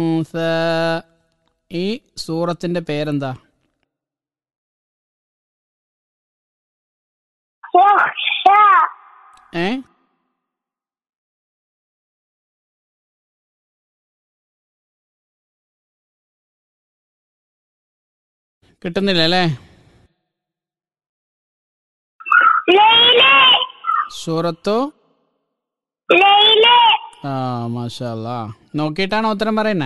ഈ സൂറത്തിന്റെ പേരെന്താ? ഏ കിട്ടുന്നില്ല അല്ലേ? സൂറത്തു ആ മാഷാ അല്ലാ. നോക്കിയിട്ടാണോ ഉത്തരം പറയുന്നേ?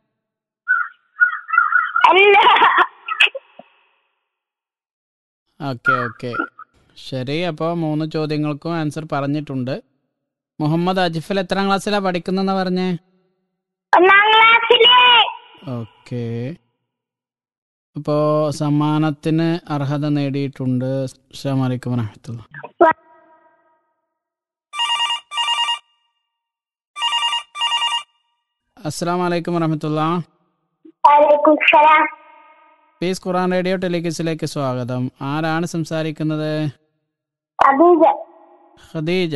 ഓക്കെ ശരി. അപ്പോൾ 3 ചോദ്യങ്ങൾക്കും ആൻസർ പറഞ്ഞിട്ടുണ്ട്. മുഹമ്മദ് അജിഫൽ എത്രാം ക്ലാസ്സിലാണ് പഠിക്കുന്നെന്നാ പറഞ്ഞേ? 1ാം ക്ലാസ്സില്. ഓക്കെ. അപ്പോൾ സമ്മാനത്തിന് അർഹത നേടിയിട്ടുണ്ട്. അസ്സലാമു അലൈക്കും വറഹ്മത്തുള്ളാഹി. അസ്സലാമു അലൈക്കും വറഹ്മത്തുള്ളാഹി. വഅലൈക്കും സലാം. പീസ് ഖുർആൻ റേഡിയോ ടെലികിസിലേക്ക് സ്വാഗതം. ആരാണ് സംസാരിക്കുന്നത്? ഖദീജ. ഖദീജ.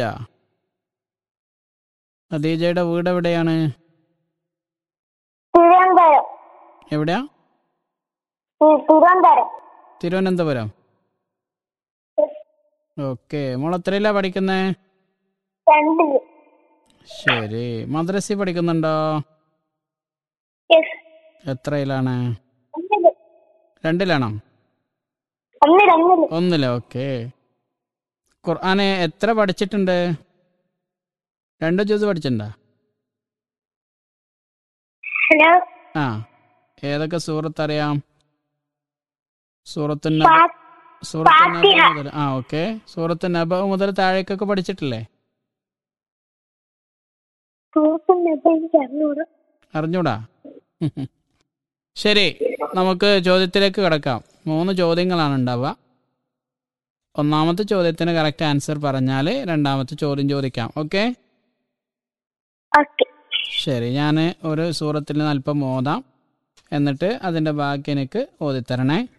ഖദീജയുടെ വീട് എവിടെയാണ്? തിരുവനന്തപുരം. എവിടെയാ? തിരുവനന്തപുരം. ഓക്കെ. മോൾ എത്രയിലാ പഠിക്കുന്നേ? 2. ശരി. മദ്രസയിൽ പഠിക്കുന്നുണ്ടോ? എത്രയിലാണ്? 2ലാണോ? 1. ഓക്കെ. ഖുർആന് എത്ര പഠിച്ചിട്ടുണ്ട്? 2 ജുസ് പഠിച്ചിട്ടുണ്ടോ? ഹലോ. ആ. ഏതൊക്കെ സൂറത്ത് അറിയാം? സൂറത്ത് നബ മുതൽ ഓക്കെ. സൂറത്ത് നബ മുതൽ താഴേക്കൊക്കെ പഠിച്ചിട്ടില്ലേ? അറിഞ്ഞൂടാ? ശരി, നമുക്ക് ചോദ്യത്തിലേക്ക് കിടക്കാം. 3 ചോദ്യങ്ങളാണ് ഉണ്ടാവുക. 1ാമത്തെ ചോദ്യത്തിന് കറക്റ്റ് ആൻസർ പറഞ്ഞാൽ 2ാമത്തെ ചോദ്യം ചോദിക്കാം. ഓക്കെ. ശരി, ഞാൻ ഒരു സൂറത്തിൽ നിന്ന് അല്പം ഓതാം, എന്നിട്ട് അതിൻ്റെ ബാക്കി എനിക്ക് ഓതിത്തരണേ.